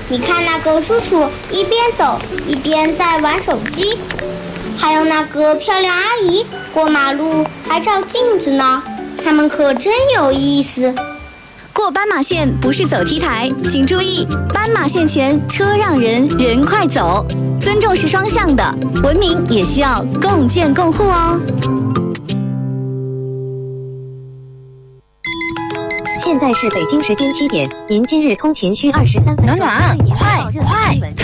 你看那个叔叔一边走一边在玩手机，还有那个漂亮阿姨过马路还照镜子呢，他们可真有意思。 过斑马线不是走 T 台，请注意，斑马线前车让人，人快走。尊重是双向的，文明也需要共建共护哦。 现在是北京时间7点，您今日通勤需23分钟。 暖暖，快！